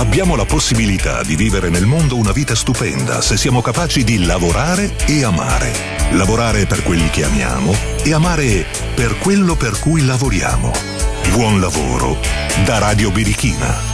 Abbiamo la possibilità di vivere nel mondo una vita stupenda se siamo capaci di lavorare e amare. Lavorare per quelli che amiamo e amare per quello per cui lavoriamo. Buon lavoro da Radio Birichina.